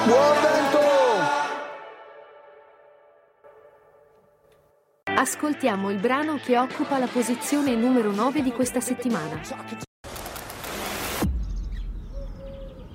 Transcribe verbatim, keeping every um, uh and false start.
Buon vento! Ascoltiamo il brano che occupa la posizione numero nove di questa settimana.